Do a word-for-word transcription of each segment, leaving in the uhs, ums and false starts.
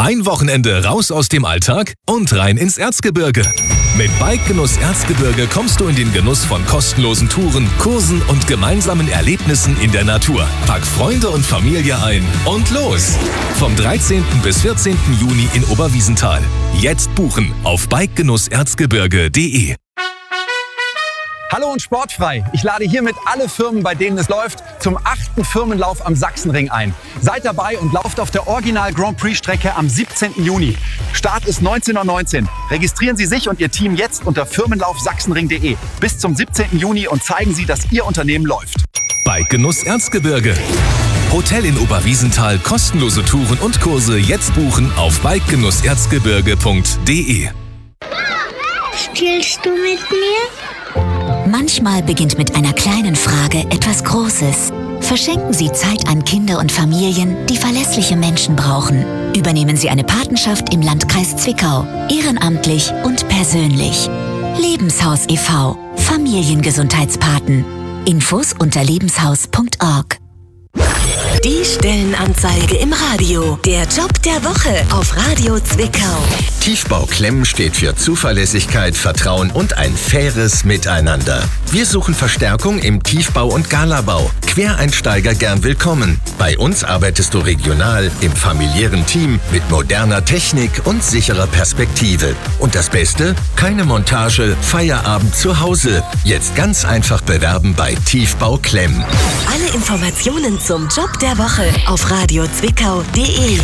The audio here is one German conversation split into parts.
Ein Wochenende raus aus dem Alltag und rein ins Erzgebirge. Mit Bikegenuss Erzgebirge kommst du in den Genuss von kostenlosen Touren, Kursen und gemeinsamen Erlebnissen in der Natur. Pack Freunde und Familie ein und los! Vom dreizehnten bis vierzehnten Juni in Oberwiesenthal. Jetzt buchen auf bikegenuss erzgebirge punkt de. Hallo und sportfrei. Ich lade hiermit alle Firmen, bei denen es läuft, zum achten Firmenlauf am Sachsenring ein. Seid dabei und lauft auf der Original Grand Prix Strecke am siebzehnten Juni. Start ist neunzehn Uhr neunzehn. Registrieren Sie sich und Ihr Team jetzt unter firmenlauf sachsenring punkt de bis zum siebzehnten Juni und zeigen Sie, dass Ihr Unternehmen läuft. Bikegenuss Erzgebirge. Hotel in Oberwiesenthal, kostenlose Touren und Kurse jetzt buchen auf bikegenuss erzgebirge punkt de. Spielst du mit mir? Manchmal beginnt mit einer kleinen Frage etwas Großes. Verschenken Sie Zeit an Kinder und Familien, die verlässliche Menschen brauchen. Übernehmen Sie eine Patenschaft im Landkreis Zwickau, ehrenamtlich und persönlich. Lebenshaus e V, Familiengesundheitspaten. Infos unter lebenshaus punkt org. Die Stellenanzeige im Radio. Der Job der Woche auf Radio Zwickau. Tiefbau Klemm steht für Zuverlässigkeit, Vertrauen und ein faires Miteinander. Wir suchen Verstärkung im Tiefbau und Galabau. Quereinsteiger gern willkommen. Bei uns arbeitest du regional, im familiären Team, mit moderner Technik und sicherer Perspektive. Und das Beste? Keine Montage, Feierabend zu Hause. Jetzt ganz einfach bewerben bei Tiefbau Klemm. Alle Informationen zum Job der Woche auf radio zwickau punkt de.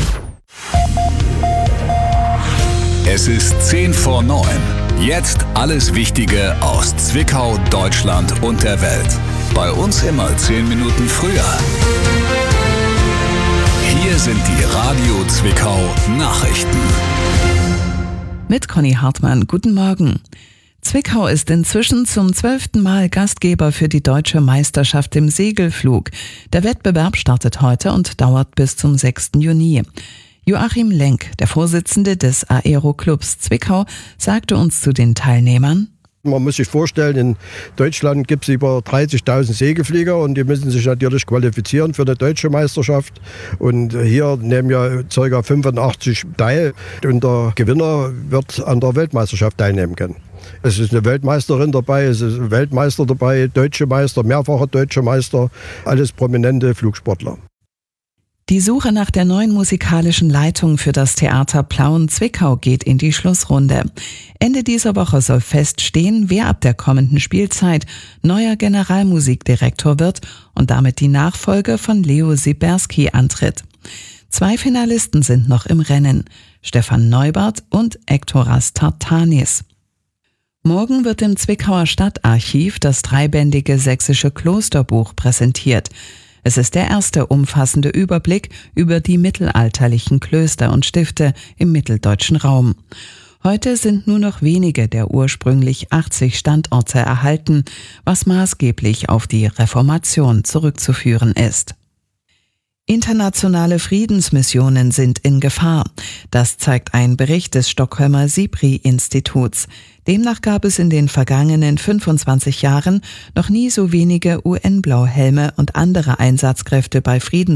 Es ist zehn vor neun. Jetzt alles Wichtige aus Zwickau, Deutschland und der Welt. Bei uns immer zehn Minuten früher. Hier sind die Radio Zwickau Nachrichten. Mit Conny Hartmann, guten Morgen. Zwickau ist inzwischen zum zwölften Mal Gastgeber für die Deutsche Meisterschaft im Segelflug. Der Wettbewerb startet heute und dauert bis zum sechsten Juni. Joachim Lenk, der Vorsitzende des Aero-Clubs Zwickau, sagte uns zu den Teilnehmern: Man muss sich vorstellen, in Deutschland gibt es über dreißigtausend Segelflieger und die müssen sich natürlich qualifizieren für eine deutsche Meisterschaft. Und hier nehmen ja ca. fünfundachtzig teil und der Gewinner wird an der Weltmeisterschaft teilnehmen können. Es ist eine Weltmeisterin dabei, es ist ein Weltmeister dabei, deutsche Meister, mehrfache deutsche Meister, alles prominente Flugsportler. Die Suche nach der neuen musikalischen Leitung für das Theater Plauen-Zwickau geht in die Schlussrunde. Ende dieser Woche soll feststehen, wer ab der kommenden Spielzeit neuer Generalmusikdirektor wird und damit die Nachfolge von Leo Siberski antritt. Zwei Finalisten sind noch im Rennen: Stefan Neubart und Ektoras Tartanis. Morgen wird im Zwickauer Stadtarchiv das dreibändige Sächsische Klosterbuch präsentiert. Es ist der erste umfassende Überblick über die mittelalterlichen Klöster und Stifte im mitteldeutschen Raum. Heute sind nur noch wenige der ursprünglich achtzig Standorte erhalten, was maßgeblich auf die Reformation zurückzuführen ist. Internationale Friedensmissionen sind in Gefahr. Das zeigt ein Bericht des Stockholmer SIPRI-Instituts. Demnach gab es in den vergangenen fünfundzwanzig Jahren noch nie so wenige U N-Blauhelme und andere Einsatzkräfte bei Friedens